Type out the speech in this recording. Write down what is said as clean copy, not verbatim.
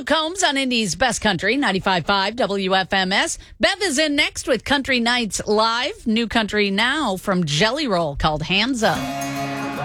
Luke Combs on Indy's Best Country, 95.5 WFMS. Bev is in next with Country Nights Live. New country now from Jelly Roll called Hands Up.